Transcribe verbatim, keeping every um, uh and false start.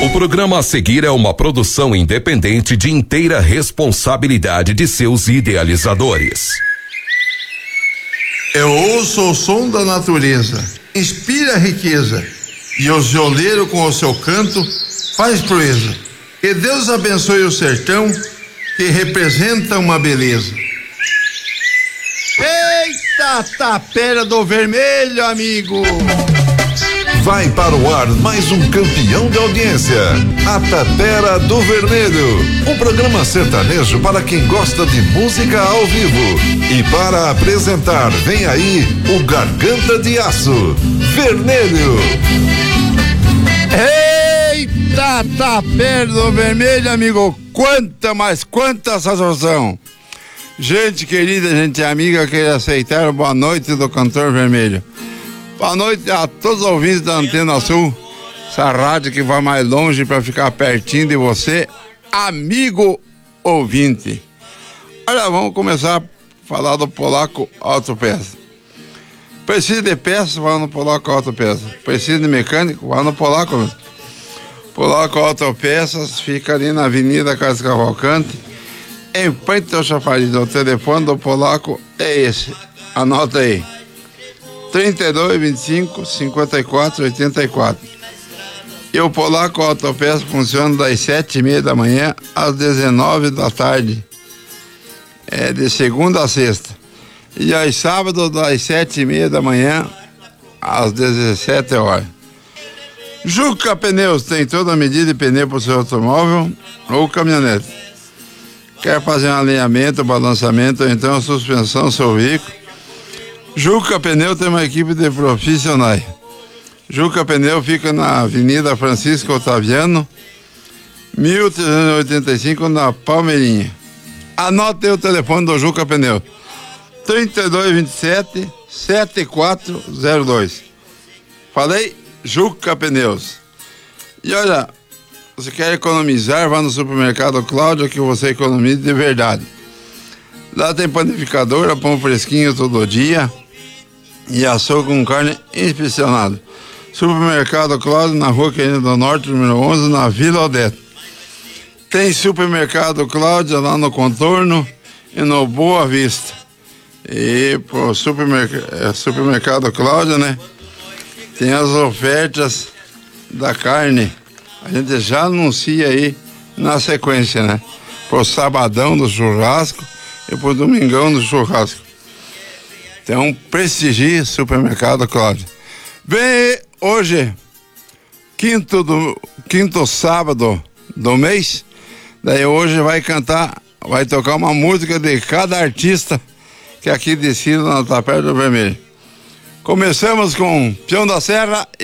O programa a seguir é uma produção independente de inteira responsabilidade de seus idealizadores. Eu ouço o som da natureza, inspira a riqueza, e o violeiro com o seu canto faz proeza. Que Deus abençoe o sertão, que representa uma beleza. Eita tapera do vermelho, amigo! Vai para o ar mais um campeão de audiência, a Tapera do Vermelho, um programa sertanejo para quem gosta de música ao vivo. E para apresentar, vem aí o Garganta de Aço, Vermelho. Eita tapera do vermelho, amigo! Quanta, mas quanta satisfação! Gente querida, gente amiga, que aceitaram boa noite do Cantor Vermelho. Boa noite a todos os ouvintes da Antena Sul, essa rádio que vai mais longe para ficar pertinho de você, amigo ouvinte. Olha, vamos começar a falar do Polaco Autopeça. Precisa de peça, vai no Polaco Autopeça. Precisa de mecânico, vai no Polaco mesmo. Polaco Autopeças fica ali na Avenida Carlos Cavalcante, em frente ao chafariz. O telefone do Polaco é esse, anota aí: trinta e dois, vinte e cinco, cinquenta e quatro, oitenta e quatro. E o Polaco Autopeça funciona das sete e meia da manhã às dezenove da tarde. É de segunda a sexta. E aos sábados das sete e meia da manhã às dezessete horas. Juca Pneus tem toda a medida de pneu para o seu automóvel ou caminhonete. Quer fazer um alinhamento, balançamento ou então a suspensão do seu veículo? Juca Pneu tem uma equipe de profissionais. Juca Pneu fica na Avenida Francisco Otaviano, mil trezentos e oitenta e cinco, na Palmeirinha. Anote o telefone do Juca Pneu: trinta e dois, vinte e sete, setenta e quatro zero dois. Falei? Juca Pneus. E olha, você quer economizar, vá no Supermercado Cláudia, que você economiza de verdade. Lá tem panificadora, pão fresquinho todo dia e açougue com carne inspecionada. Supermercado Cláudio, na Rua Querida do Norte, número onze, na Vila Odete. Tem Supermercado Cláudio lá no Contorno e no Boa Vista. E pro supermerc- Supermercado Cláudio, né, tem as ofertas da carne. A gente já anuncia aí na sequência, né? Pro sabadão do churrasco e pro domingão do churrasco. Então, prestigie Supermercado Cláudio. Vem hoje, quinto, do, quinto sábado do mês, daí hoje vai cantar, vai tocar uma música de cada artista que aqui descida na Tapera do Vermelho. Começamos com Peão da Serra